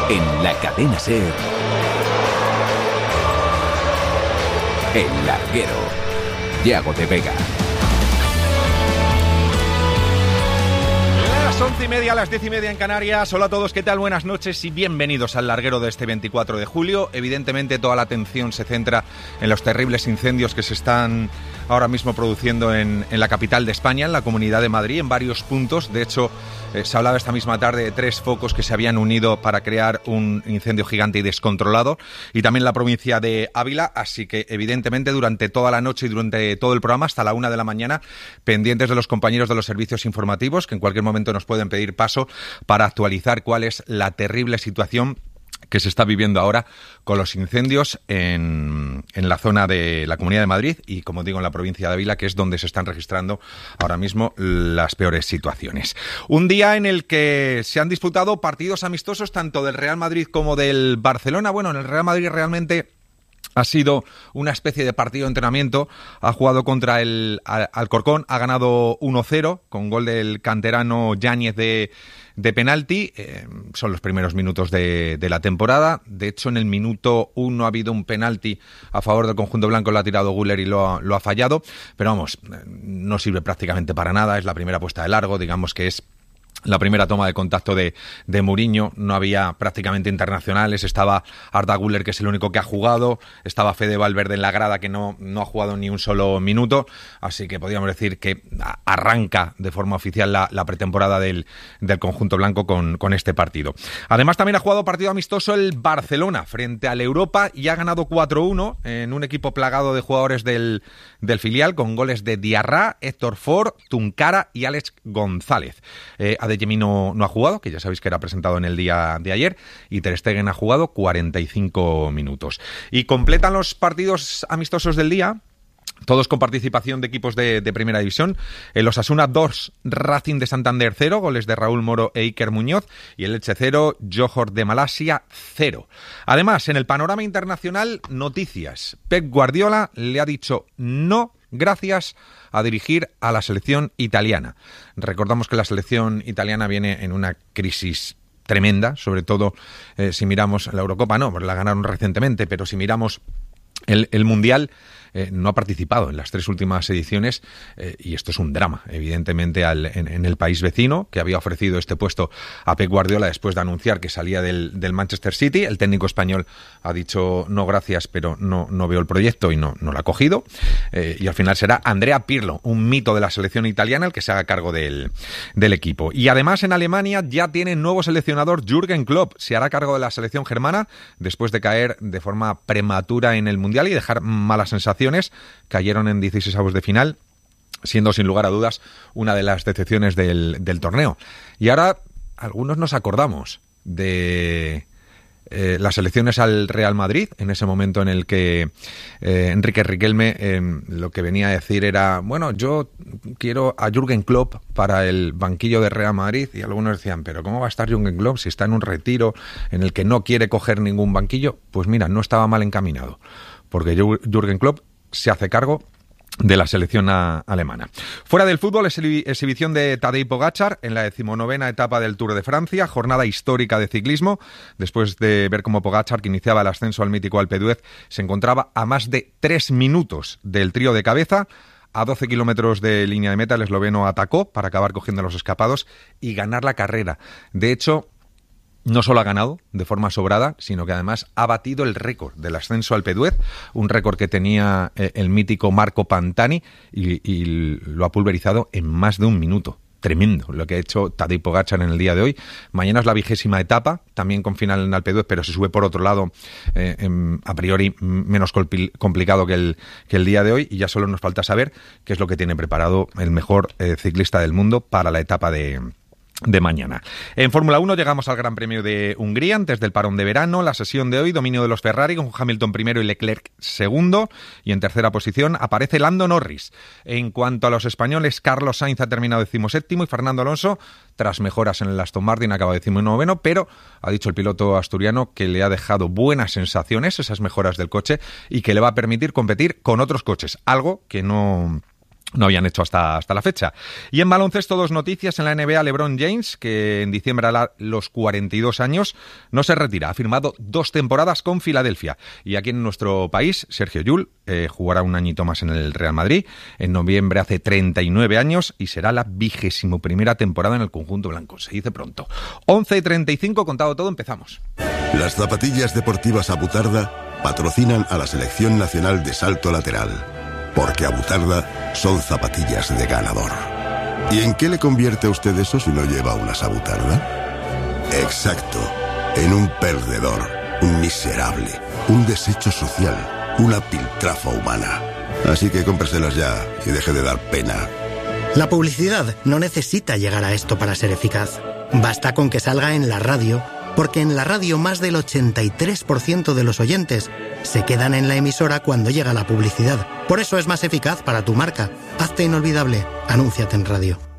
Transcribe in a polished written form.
En la cadena SER, El Larguero, Yago de Vega. Las 11:30, las 10:30 en Canarias. Hola a todos, ¿qué tal? Buenas noches y bienvenidos al Larguero de este 24 de julio. Evidentemente toda la atención se centra en los terribles incendios que se están ahora mismo produciendo en la capital de España, en la Comunidad de Madrid, en varios puntos. De hecho, se hablaba esta misma tarde de 3 focos que se habían unido para crear un incendio gigante y descontrolado, y también la provincia de Ávila, así que evidentemente durante toda la noche y durante todo el programa hasta la 1 de la mañana, pendientes de los compañeros de los servicios informativos, que en cualquier momento nos pueden pedir paso para actualizar cuál es la terrible situación que se está viviendo ahora con los incendios en la zona de la Comunidad de Madrid y, como digo, en la provincia de Ávila, que es donde se están registrando ahora mismo las peores situaciones. Un día en el que se han disputado partidos amistosos tanto del Real Madrid como del Barcelona. Bueno, en el Real Madrid realmente ha sido una especie de partido de entrenamiento. Ha jugado contra el Alcorcón, ha ganado 1-0 con gol del canterano Yáñez de penalti. Son los primeros minutos de la temporada. De hecho, en el minuto 1 ha habido un penalti a favor del conjunto blanco, lo ha tirado Güler y lo ha fallado. Pero vamos, no sirve prácticamente para nada. Es la primera puesta de largo, digamos que es la primera toma de contacto de Mourinho. No había prácticamente internacionales. Estaba Arda Güler, que es el único que ha jugado. Estaba Fede Valverde en la grada, que no ha jugado ni un solo minuto. Así que podríamos decir que arranca de forma oficial la pretemporada del conjunto blanco con este partido. Además, también ha jugado partido amistoso el Barcelona frente al Europa y ha ganado 4-1 en un equipo plagado de jugadores del filial, con goles de Diarra, Héctor Ford, Tunkara y Alex González. Adeyemi no ha jugado, que ya sabéis que era presentado en el día de ayer, y Ter Stegen ha jugado 45 minutos. Y completan los partidos amistosos del día, todos con participación de equipos de primera división. El Osasuna 2, Racing de Santander 0, goles de Raúl Moro e Iker Muñoz, y el Elche 0, Johor de Malasia 0. Además, en el panorama internacional, noticias. Pep Guardiola le ha dicho no gracias a dirigir a la selección italiana. Recordamos que la selección italiana viene en una crisis tremenda, sobre todo si miramos la Eurocopa, no, la ganaron recientemente, pero si miramos el Mundial, no ha participado en las 3 últimas ediciones, y esto es un drama, evidentemente, en el país vecino, que había ofrecido este puesto a Pep Guardiola después de anunciar que salía del Manchester City. El técnico español ha dicho no gracias, pero no veo el proyecto y no lo ha cogido, y al final será Andrea Pirlo, un mito de la selección italiana, el que se haga cargo del equipo. Y además en Alemania ya tiene nuevo seleccionador. Jürgen Klopp se hará cargo de la selección germana después de caer de forma prematura en el Mundial y dejar malas sensaciones. Cayeron en 16avos de final, siendo sin lugar a dudas una de las decepciones del torneo. Y ahora algunos nos acordamos de las elecciones al Real Madrid, en ese momento en el que Enrique Riquelme lo que venía a decir era, bueno, yo quiero a Jürgen Klopp para el banquillo de Real Madrid, y algunos decían, pero ¿cómo va a estar Jürgen Klopp si está en un retiro en el que no quiere coger ningún banquillo? Pues mira, no estaba mal encaminado, porque Jürgen Klopp se hace cargo de la selección alemana. Fuera del fútbol, exhibición de Tadej Pogačar en la 19ª etapa del Tour de Francia, jornada histórica de ciclismo, después de ver cómo Pogačar, que iniciaba el ascenso al mítico Alpe d'Huez, se encontraba a más de 3 minutos del trío de cabeza. A 12 kilómetros de línea de meta, el esloveno atacó para acabar cogiendo los escapados y ganar la carrera. De hecho, no solo ha ganado de forma sobrada, sino que además ha batido el récord del ascenso al Alpe d'Huez, un récord que tenía el mítico Marco Pantani, y lo ha pulverizado en más de un minuto. Tremendo lo que ha hecho Tadej Pogačar en el día de hoy. Mañana es la 20ª etapa, también con final en Alpe d'Huez, pero se sube por otro lado, a priori menos complicado que el día de hoy, y ya solo nos falta saber qué es lo que tiene preparado el mejor ciclista del mundo para la etapa de mañana. En Fórmula 1 llegamos al Gran Premio de Hungría antes del parón de verano. La sesión de hoy, dominio de los Ferrari con Hamilton primero y Leclerc segundo, y en tercera posición aparece Lando Norris. En cuanto a los españoles, Carlos Sainz ha terminado 17º y Fernando Alonso, tras mejoras en el Aston Martin, acaba 19º, pero ha dicho el piloto asturiano que le ha dejado buenas sensaciones esas mejoras del coche y que le va a permitir competir con otros coches, algo que no no habían hecho hasta la fecha. Y en baloncesto, 2 noticias. En la NBA, LeBron James, que en diciembre hará los 42 años, no se retira. Ha firmado 2 temporadas con Filadelfia. Y aquí en nuestro país, Sergio Llull jugará un añito más en el Real Madrid. En noviembre hace 39 años y será la 21ª temporada en el conjunto blanco. Se dice pronto. 11:35, contado todo, empezamos. Las zapatillas deportivas Abutarda patrocinan a la Selección Nacional de Salto Lateral. Porque Abutarda son zapatillas de ganador. ¿Y en qué le convierte a usted eso si no lleva unas Abutarda? Exacto, en un perdedor, un miserable, un desecho social, una piltrafa humana. Así que cómpreselas ya y deje de dar pena. La publicidad no necesita llegar a esto para ser eficaz. Basta con que salga en la radio, porque en la radio más del 83% de los oyentes se quedan en la emisora cuando llega la publicidad. Por eso es más eficaz para tu marca. Hazte inolvidable. Anúnciate en radio.